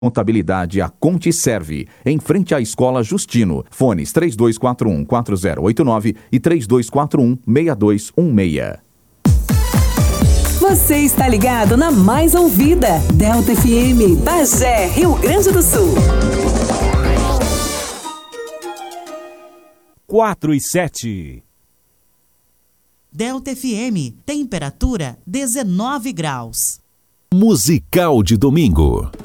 Contabilidade a Conte Serve, em frente à Escola Justino. Fones 3241-4089 e 3241-6216. Você está ligado na mais ouvida, Delta FM, Bagé, Rio Grande do Sul. 4:07. Delta FM, temperatura 19 graus. Musical de domingo.